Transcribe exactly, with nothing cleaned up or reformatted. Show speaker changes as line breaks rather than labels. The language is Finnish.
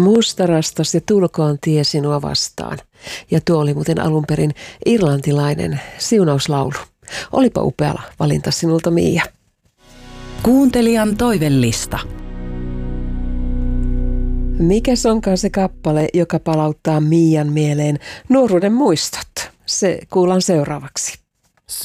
Mustarastas ja tulkoon tie sinua vastaan. Ja tuo oli muuten alun perin irlantilainen siunauslaulu. Olipa upea valinta sinulta, Miia.
Kuuntelijan toivellista.
Mikäs onkaan se kappale, joka palauttaa Miian mieleen nuoruuden muistot? Se kuullaan seuraavaksi.